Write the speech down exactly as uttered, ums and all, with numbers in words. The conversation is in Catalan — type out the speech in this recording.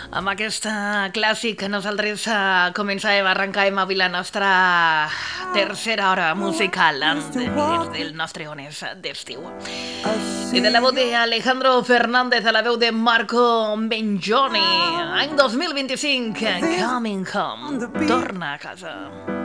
Amb aquest clàssic que nosaltres uh, començàvem, arrencàvem avui la nostra tercera hora musical des del nostre Ones d'estiu. I de la veu d'Alejandro Fernández a la veu de Marco Benjoni, any dos mil vint-i-cinc, Coming Home, torna a casa.